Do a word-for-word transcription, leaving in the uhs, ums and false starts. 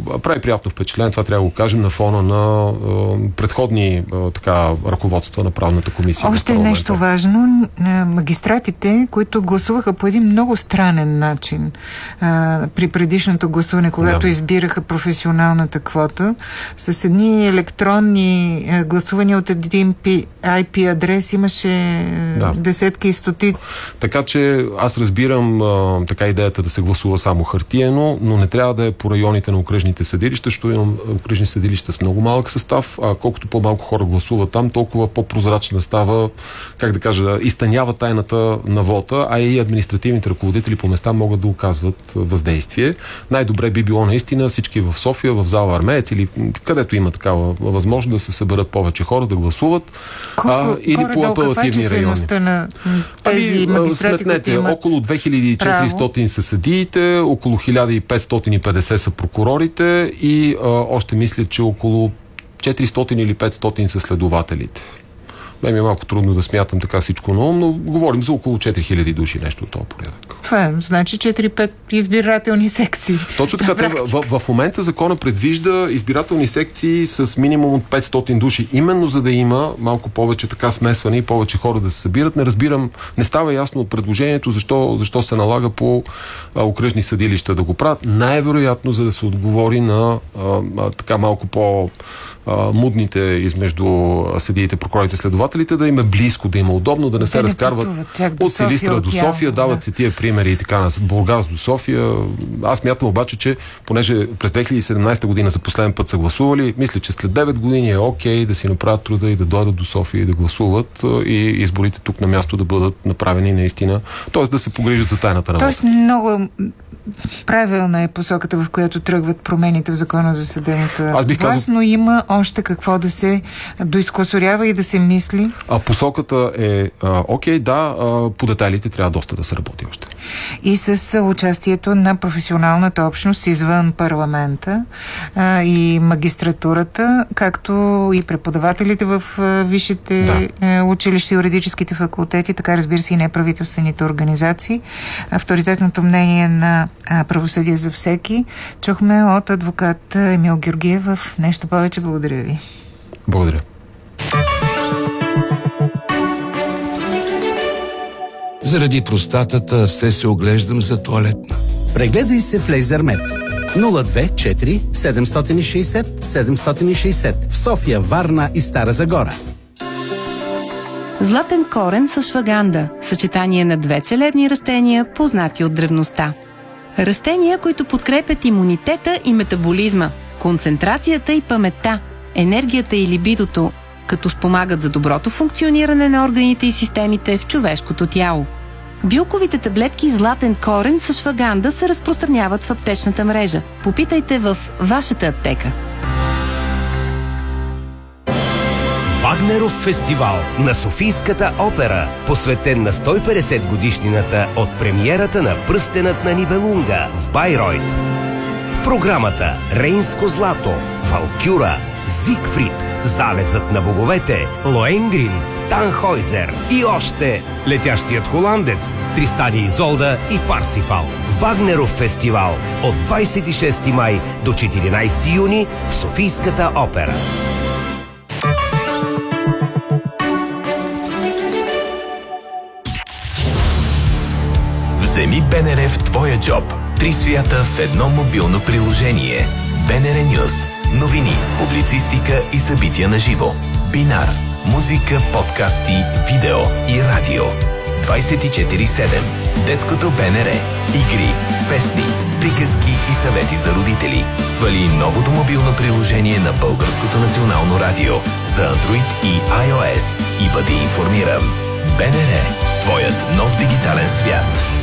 прави приятно впечатление, това трябва да го кажем, на фона на а, предходни а, така, ръководства на правната комисия. Още нещо важно. Магистратите, които гласуваха по един много странен начин а, при предишното гласуване, когато да. избираха професионалната квота, с едни електронни а, гласувания от един ай пи адрес имаше да. десетки и стоти. Така че аз разбирам а, така идеята да се гласува само хартиено, но не трябва да е по районите на окръжните съдилища, защото имам окръжни съдилища с много малък състав, а колкото по-малко хора гласуват там, толкова по-прозрачна става, как да кажа, изтънява тайната на вота, а и административните ръководители по места могат да оказват въздействие. Най-добре би било наистина всички в София, в зала Армеец или където има такава възможност да се съберат повече хора, да гласуват. Колко, а, или по апелативни райони. На тези ами, магистрати, сметнете, имат около две хиляди и четиристотин са съдиите, около хиляда и петстотин и петдесет са прокурорите и а, още мисля, че около четиристотин или петстотин са следователите. Бе ми е малко трудно да смятам така всичко на ум, но говорим за около четири хиляди души, нещо от този порядък. Това е, значи четири-пет избирателни секции. Точно така. Те, в, в момента закона предвижда избирателни секции с минимум от петстотин души, именно за да има малко повече така смесване и повече хора да се събират. Не разбирам, не става ясно от предложението защо, защо се налага по а, окръжни съдилища да го правят. Най-вероятно, за да се отговори на а, а, така малко по а, мудните измежду съдиите, прокурорите, следователите, да им е близко, да им е удобно, да не се не разкарват от Силистра до София, да. дават се тия примери и така на Бургас до София. Аз мятам обаче, че понеже през две хиляди и седемнадесета година за последен път са гласували, мисля, че след девет години е окей да си направят труда и да дойдат до София и да гласуват и изборите тук на място да бъдат направени наистина, т.е. да се погрижат за тайната на вота. Тоест много правилна е посоката, в която тръгват промените в закона за съдебната власт, казал... но има още какво да се доизкласорява и да се мисли. А посоката е а, окей, да, а, по детайлите трябва доста да се работи още. И с участието на професионалната общност извън парламента а, и магистратурата, както и преподавателите в а, висшите да. училища и юридическите факултети, така разбира се и неправителствените организации. Авторитетното мнение на а, правосъдие за всеки чухме от адвокат Емил Георгиев. В нещо повече. Благодаря ви. Благодаря. Заради простатата все се оглеждам за тоалетна. Прегледай се в Лейзермед. нула две четири седемстотин и шейсет седемстотин и шейсет в София, Варна и Стара Загора. Златен корен с шваганда. Съчетание на две целебни растения, познати от древността. Растения, които подкрепят имунитета и метаболизма, концентрацията и паметта, енергията и либидото, като спомагат за доброто функциониране на органите и системите в човешкото тяло. Билковите таблетки Златен корен с шваганда се разпространяват в аптечната мрежа. Попитайте в вашата аптека. Вагнеров фестивал на Софийската опера, посветен на сто и петдесет годишнината от премиерата на Пръстенът на Нибелунга в Байройт. В програмата Рейнско злато, Валкюра, Зигфрид, Залезът на боговете, Лоенгрин, Танхойзер и още Летящият холандец, Тристан и Изолда и Парсифал. Вагнеров фестивал от двадесет и шести май до четиринадесети юни в Софийската опера. Вземи БНР в твоя джоб. Три свята в едно мобилно приложение. БНР Нюз. Новини, публицистика и събития на живо. Бинар. Музика, подкасти, видео и радио. двадесет и четири седем. Детското БНР. Игри, песни, приказки и съвети за родители. Свали новото мобилно приложение на Българското национално радио за Android и iOS и бъди информиран. БНР. Твоят нов дигитален свят.